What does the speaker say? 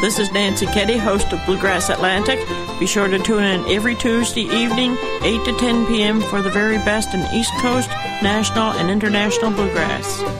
This is Nancy Keddy, host of Bluegrass Atlantic. Be sure to tune in every Tuesday evening, 8 to 10 p.m. for the very best in East Coast, national, and international bluegrass.